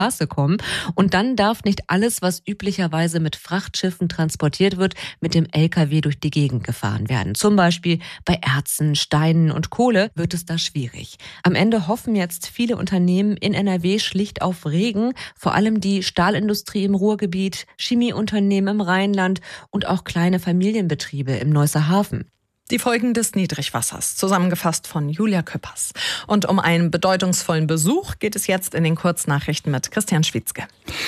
Straße kommen. Und dann darf nicht alles, was üblicherweise mit Frachtschiffen transportiert wird, mit dem LKW durch die Gegend gefahren werden. Zum Beispiel bei Erzen, Steinen und Kohle wird es da schwierig. Am Ende hoffen jetzt viele Unternehmen in NRW schlicht auf Regen. Vor allem die Stahlindustrie im Ruhrgebiet, Chemieunternehmen im Rheinland und auch kleine Familienbetriebe im Neusser Hafen. Die Folgen des Niedrigwassers, zusammengefasst von Julia Küppers. Und um einen bedeutungsvollen Besuch geht es jetzt in den Kurznachrichten mit Christian Schwitzke.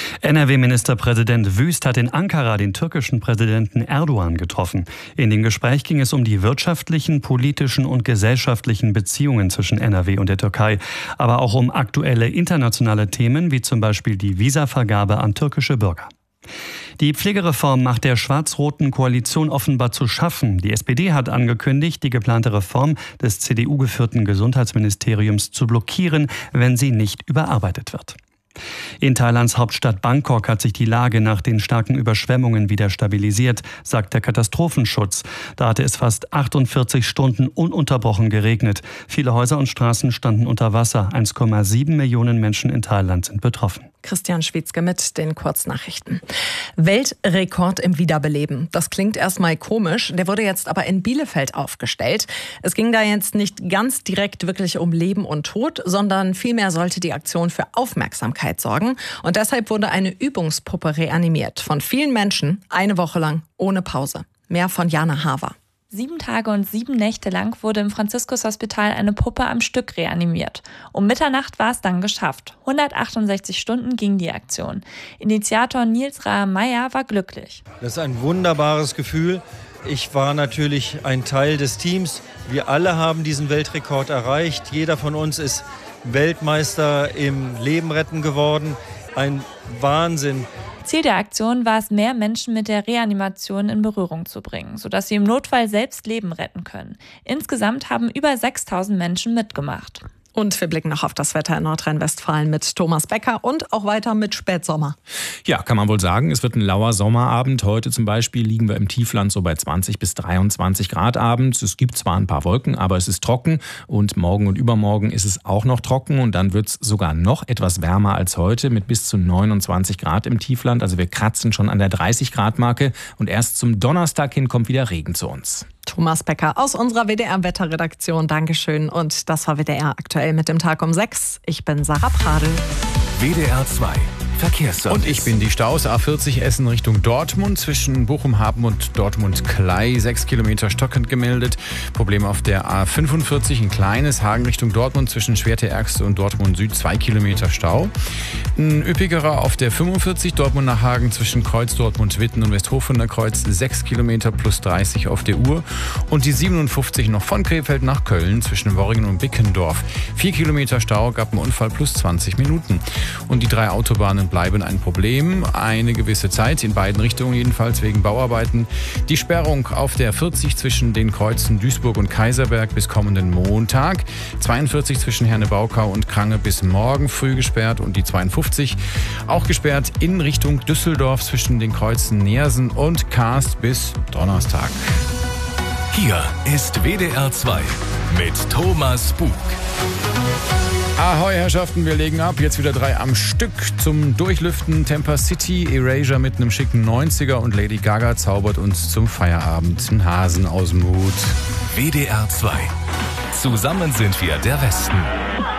NRW-Ministerpräsident Wüst hat in Ankara den türkischen Präsidenten Erdogan getroffen. In dem Gespräch ging es um die wirtschaftlichen, politischen und gesellschaftlichen Beziehungen zwischen NRW und der Türkei, aber auch um aktuelle internationale Themen wie zum Beispiel die Visavergabe an türkische Bürger. Die Pflegereform macht der schwarz-roten Koalition offenbar zu schaffen. Die SPD hat angekündigt, die geplante Reform des CDU-geführten Gesundheitsministeriums zu blockieren, wenn sie nicht überarbeitet wird. In Thailands Hauptstadt Bangkok hat sich die Lage nach den starken Überschwemmungen wieder stabilisiert, sagt der Katastrophenschutz. Da hatte es fast 48 Stunden ununterbrochen geregnet. Viele Häuser und Straßen standen unter Wasser. 1,7 Millionen Menschen in Thailand sind betroffen. Christian Schwitzke mit den Kurznachrichten. Weltrekord im Wiederbeleben. Das klingt erstmal komisch, der wurde jetzt aber in Bielefeld aufgestellt. Es ging da jetzt nicht ganz direkt wirklich um Leben und Tod, sondern vielmehr sollte die Aktion für Aufmerksamkeit sorgen. Und deshalb wurde eine Übungspuppe reanimiert. Von vielen Menschen, eine Woche lang, ohne Pause. Mehr von Jana Haver. 7 Tage und 7 Nächte lang wurde im Franziskus-Hospital eine Puppe am Stück reanimiert. Um Mitternacht war es dann geschafft. 168 Stunden ging die Aktion. Initiator Nils Raher-Meyer war glücklich. Das ist ein wunderbares Gefühl. Ich war natürlich ein Teil des Teams. Wir alle haben diesen Weltrekord erreicht. Jeder von uns ist Weltmeister im Leben retten geworden. Ein Wahnsinn. Ziel der Aktion war es, mehr Menschen mit der Reanimation in Berührung zu bringen, sodass sie im Notfall selbst Leben retten können. Insgesamt haben über 6.000 Menschen mitgemacht. Und wir blicken noch auf das Wetter in Nordrhein-Westfalen mit Thomas Becker und auch weiter mit Spätsommer. Ja, kann man wohl sagen. Es wird ein lauer Sommerabend. Heute zum Beispiel liegen wir im Tiefland so bei 20 bis 23 Grad abends. Es gibt zwar ein paar Wolken, aber es ist trocken. Und morgen und übermorgen ist es auch noch trocken. Und dann wird es sogar noch etwas wärmer als heute mit bis zu 29 Grad im Tiefland. Also wir kratzen schon an der 30-Grad-Marke. Und erst zum Donnerstag hin kommt wieder Regen zu uns. Thomas Becker aus unserer WDR-Wetterredaktion. Dankeschön. Und das war WDR aktuell mit dem Tag um 6. Ich bin Sarah Pradl. WDR 2 Verkehrsservice. Und ich bin die Staus A40 Essen Richtung Dortmund zwischen Bochum-Hafen und Dortmund-Klei. 6 Kilometer stockend gemeldet. Problem auf der A45, ein kleines Hagen Richtung Dortmund zwischen Schwerte-Ergste und Dortmund Süd. 2 Kilometer Stau. Ein üppigerer auf der 45 Dortmund nach Hagen zwischen Kreuz Dortmund-Witten und Westhofener Kreuz. 6 Kilometer plus 30 auf der Uhr. Und die 57 noch von Krefeld nach Köln zwischen Worringen und Bickendorf. 4 Kilometer Stau, gab einen Unfall plus 20 Minuten. Und die 3 Autobahnen bleiben ein Problem. Eine gewisse Zeit, in beiden Richtungen jedenfalls, wegen Bauarbeiten. Die Sperrung auf der 40 zwischen den Kreuzen Duisburg und Kaiserberg bis kommenden Montag. 42 zwischen Herne-Baukau und Krange bis morgen früh gesperrt. Und die 52 auch gesperrt in Richtung Düsseldorf zwischen den Kreuzen Neersen und Kaast bis Donnerstag. Hier ist WDR 2 mit Thomas Bug. Ahoi Herrschaften, wir legen ab. Jetzt wieder 3 am Stück zum Durchlüften. Temper City, Erasure mit einem schicken 90er und Lady Gaga zaubert uns zum Feierabend einen Hasen aus dem Hut. WDR 2. Zusammen sind wir der Westen.